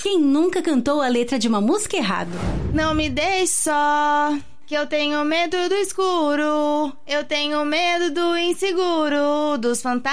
Quem nunca cantou a letra de uma música errado? Não me deixe só, que eu tenho medo do escuro. Eu tenho medo do inseguro, dos fantasmas